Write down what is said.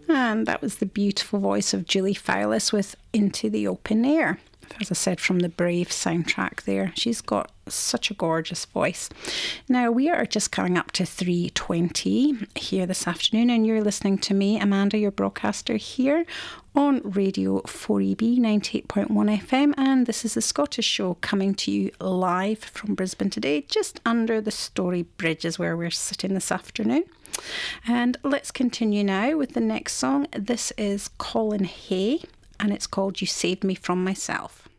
And that was the beautiful voice of Julie Fowlis with Into the Open Air. As I said, from the Brave soundtrack there. She's got such a gorgeous voice. Now, we are just coming up to 3:20 here this afternoon, and you're listening to me, Amanda, your broadcaster, here on Radio 4EB 98.1 FM, and this is the Scottish Show coming to you live from Brisbane today, just under the Story Bridge is where we're sitting this afternoon. And let's continue now with the next song. This is Colin Hay, and it's called You Saved Me From Myself.